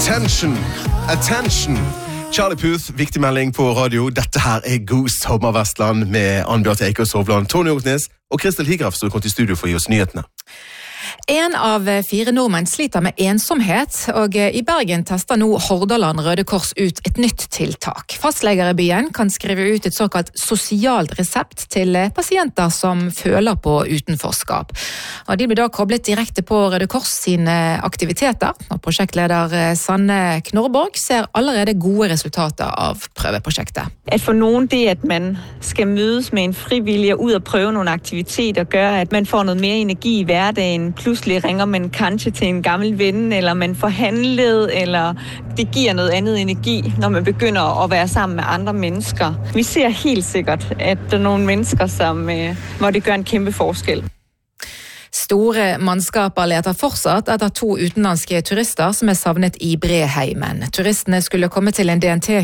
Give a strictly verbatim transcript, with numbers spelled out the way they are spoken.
Attention, attention. Charlie Puth, viktig melding på radio. Dette her er God sommer Vestland med Ann-Beate Eikås Hovland, Tony Åknes og Kristel Higraf, som kom til studio for å gi oss nyhetene. En av fire nordmenn sliter med ensomhet, og i Bergen tester nå Hordaland Røde Kors ut et nytt tiltak. Fastleger i byen kan skrive ut et såkalt sosialt resept til pasienter som føler på utenforskap. Og de blir da koblet direkte på Røde Kors sine aktiviteter, og prosjektleder Sanne Knorborg ser allerede gode resultater av prøveprosjektet. At for nogen det, at man skal mødes med en frivillig og ud og prøve nogle aktiviteter, gør, at man får noget mere energi i hverdagen. Pludselig ringer man kanskje til en gammel ven, eller man får handlet, eller det giver noget andet energi, når man begynder at være sammen med andre mennesker. Vi ser helt sikkert, at der er nogle mennesker, som, hvor det gør en kæmpe forskel. Store mannskaper leter fortsatt etter to utenlandske turister som er savnet i Breheimen. Turistene skulle komme til en D N T